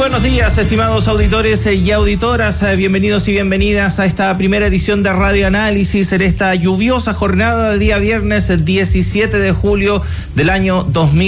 buenos días, estimados auditores y auditoras. Bienvenidos y bienvenidas a esta primera edición de Radio Análisis en esta lluviosa jornada de día viernes 17 de julio del año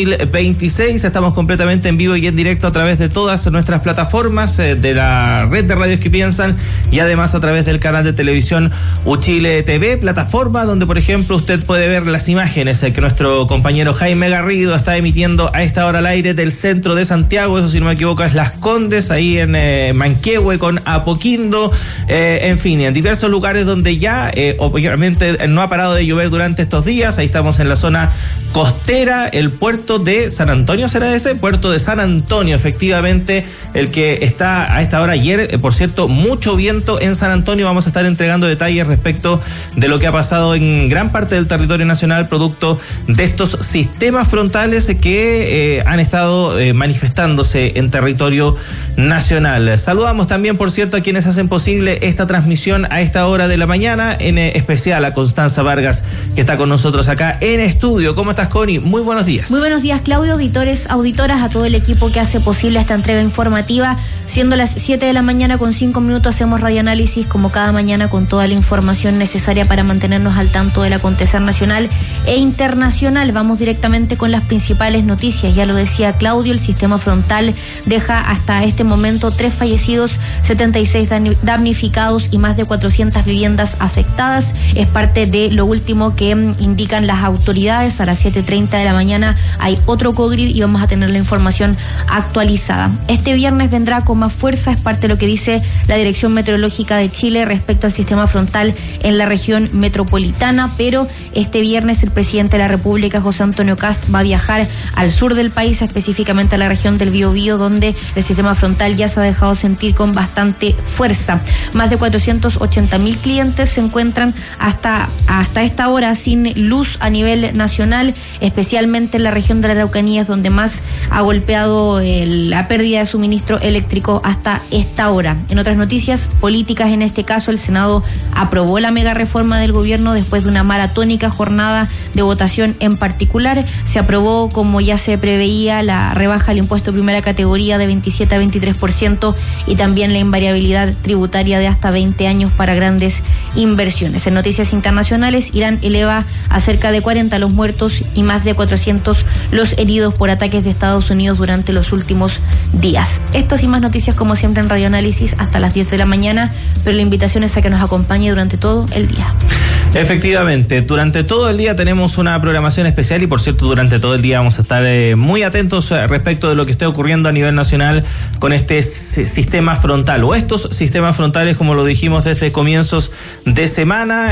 2026. Estamos completamente en vivo y en directo a través de todas nuestras plataformas de la red de radios que piensan y además a través del canal de televisión Uchile TV, plataforma donde, por ejemplo, usted puede ver las imágenes que nuestro compañero Jaime Garrido está emitiendo a esta hora al aire del centro de Santiago. Eso, si no me equivoco, es Las Condes, ahí en Manquehue con Apoquindo, en fin, en diversos lugares donde ya obviamente no ha parado de llover durante estos días. Ahí estamos en la zona costera, el puerto de San Antonio, ¿será ese? Puerto de San Antonio, efectivamente, el que está a esta hora. Ayer, por cierto, mucho viento en San Antonio. Vamos a estar entregando detalles respecto de lo que ha pasado en gran parte del territorio nacional, producto de estos sistemas frontales que han estado manifestándose en territorio nacional. Saludamos también, por cierto, a quienes hacen posible esta transmisión a esta hora de la mañana, en especial a Constanza Vargas, que está con nosotros acá en estudio. ¿Cómo estás, Connie? Muy buenos días. Muy buenos días, Claudio, auditores, auditoras, a todo el equipo que hace posible esta entrega informativa. Siendo las 7 de la mañana con 5 minutos, hacemos Radio Análisis como cada mañana con toda la información necesaria para mantenernos al tanto del acontecer nacional e internacional. Vamos directamente con las principales noticias. Ya lo decía Claudio, el sistema frontal deja hasta este momento 3 fallecidos, 76 damnificados y más de 400 viviendas afectadas. Es parte de lo último que indican las autoridades. A las 7:30 de la mañana hay otro COGRID y vamos a tener la información actualizada. Este viernes vendrá con más fuerza, es parte de lo que dice la Dirección Meteorológica de Chile respecto al sistema frontal en la región metropolitana, pero este viernes el presidente de la República, José Antonio Kast, va a viajar al sur del país, específicamente a la región del Biobío, donde el sistema frontal ya se ha dejado sentir con bastante fuerza. Más de 480.000 clientes se encuentran hasta esta hora sin luz a nivel nacional, especialmente en la región de la Araucanía, donde más ha golpeado la pérdida de suministro eléctrico hasta esta hora. En otras noticias políticas, en este caso, el Senado aprobó la mega reforma del gobierno después de una maratónica jornada de votación. En particular, se aprobó, como ya se preveía, la rebaja del impuesto de primera categoría de 27 a 23% y también la invariabilidad tributaria de hasta 20 años para grandes inversiones. En noticias internacionales, Irán eleva a cerca de 40 los muertos y más de 400 los heridos por ataques de Estados Unidos durante los últimos días. Estas y más noticias, como siempre, en Radio Análisis hasta las 10 de la mañana, pero la invitación es a que nos acompañe durante todo el día. Efectivamente, durante todo el día tenemos una programación especial y, por cierto, durante todo el día vamos a estar muy atentos respecto de lo que esté ocurriendo a nivel nacional con este sistema frontal o estos sistemas frontales, como lo dijimos desde comienzos de semana,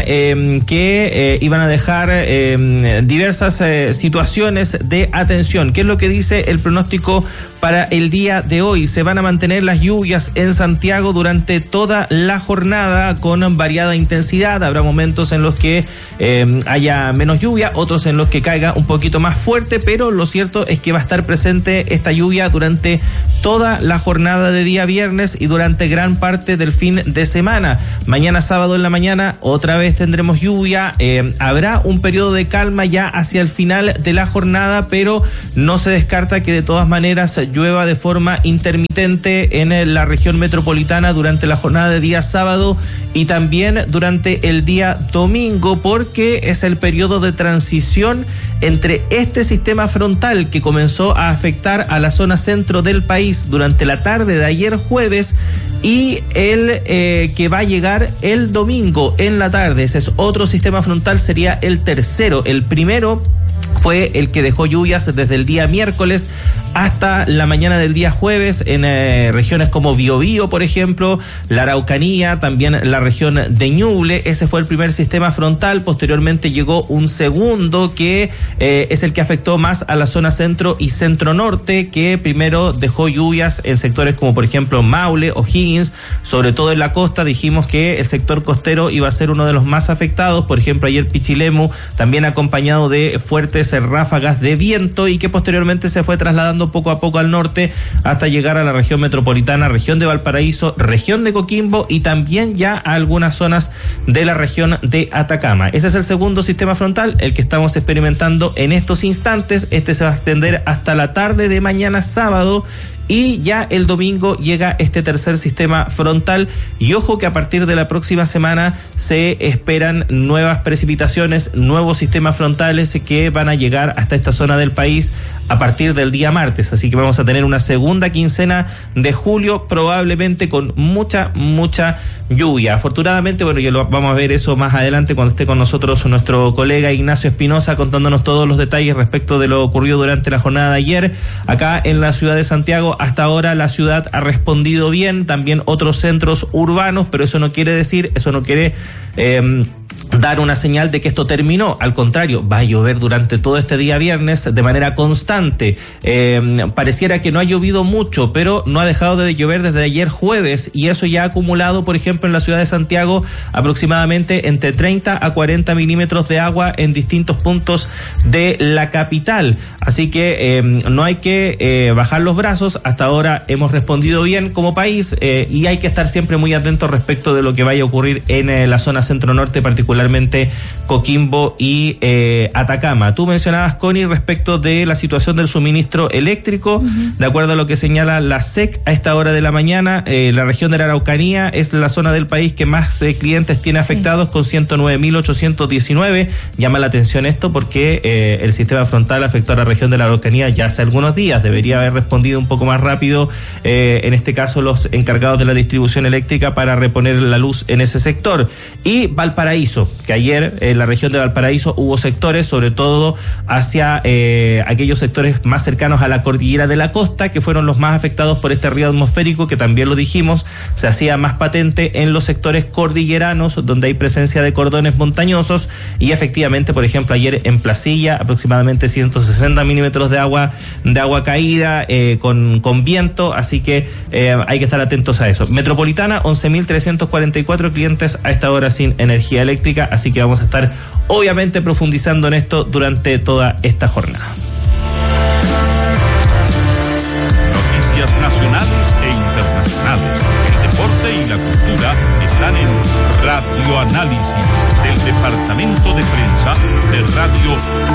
que iban a dejar diversas situaciones de atención. ¿Qué es lo que dice el pronóstico para el día de hoy? Se van a mantener las lluvias en Santiago durante toda la jornada con variada intensidad. Habrá momentos en los que haya menos lluvia, otros en los que caiga un poquito más fuerte, pero lo cierto es que va a estar presente esta lluvia durante toda la jornada de día viernes y durante gran parte del fin de semana. Mañana sábado en la mañana otra vez tendremos lluvia. Habrá un periodo de calma ya hacia el final de la jornada, pero no se descarta que de todas maneras llueva de forma intermitente en la región metropolitana durante la jornada de día sábado y también durante el día domingo, porque es el periodo de transición entre este sistema frontal que comenzó a afectar a la zona centro del país durante la tarde de ayer jueves y el que va a llegar el domingo en la tarde. Ese es otro sistema frontal, sería el tercero. El primero fue el que dejó lluvias desde el día miércoles hasta la mañana del día jueves en regiones como Biobío, por ejemplo, la Araucanía, también la región de Ñuble. Ese fue el primer sistema frontal. Posteriormente llegó un segundo que es el que afectó más a la zona centro y centro norte, que primero dejó lluvias en sectores como por ejemplo Maule, O'Higgins, sobre todo en la costa. Dijimos que el sector costero iba a ser uno de los más afectados. Por ejemplo, ayer Pichilemu, también acompañado de fuertes ráfagas de viento, y que posteriormente se fue trasladando poco a poco al norte hasta llegar a la región metropolitana, región de Valparaíso, región de Coquimbo y también ya a algunas zonas de la región de Atacama. Ese es el segundo sistema frontal, el que estamos experimentando en estos instantes. Este se va a extender hasta la tarde de mañana sábado y ya el domingo llega este tercer sistema frontal y ojo que a partir de la próxima semana se esperan nuevas precipitaciones, nuevos sistemas frontales que van a llegar hasta esta zona del país a partir del día martes, así que vamos a tener una segunda quincena de julio probablemente con mucha lluvia. Afortunadamente, bueno, ya vamos a ver eso más adelante cuando esté con nosotros nuestro colega Ignacio Espinosa contándonos todos los detalles respecto de lo ocurrido durante la jornada de ayer acá en la ciudad de Santiago. Hasta ahora la ciudad ha respondido bien, también otros centros urbanos, pero eso no quiere dar una señal de que esto terminó. Al contrario, va a llover durante todo este día viernes de manera constante. Pareciera que no ha llovido mucho, pero no ha dejado de llover desde ayer jueves y eso ya ha acumulado, por ejemplo, en la ciudad de Santiago aproximadamente entre 30 a 40 milímetros de agua en distintos puntos de la capital. Así que no hay que bajar los brazos. Hasta ahora hemos respondido bien como país y hay que estar siempre muy atentos respecto de lo que vaya a ocurrir en la zona centro-norte, particularmente Coquimbo y Atacama. Tú mencionabas, Connie, respecto de la situación del suministro eléctrico. De acuerdo a lo que señala la SEC a esta hora de la mañana, la región de la Araucanía es la zona del país que más clientes tiene afectados, con 109.819. Llama la atención esto porque el sistema frontal afectó a la región de la Araucanía ya hace algunos días. Debería haber respondido un poco más rápido, en este caso los encargados de la distribución eléctrica, para reponer la luz en ese sector. Y Valparaíso, que ayer en la región de Valparaíso hubo sectores, sobre todo hacia aquellos sectores más cercanos a la cordillera de la costa, que fueron los más afectados por este río atmosférico, que también lo dijimos, se hacía más patente en los sectores cordilleranos, donde hay presencia de cordones montañosos, y efectivamente, por ejemplo, ayer en Placilla, aproximadamente 160 milímetros de agua caída, con viento, así que hay que estar atentos a eso. Metropolitana, 11.344 clientes a esta hora sin energía eléctrica, así que vamos a estar obviamente profundizando en esto durante toda esta jornada. Noticias nacionales e internacionales, el deporte y la cultura están en Radio Análisis del Departamento de Prensa de Radio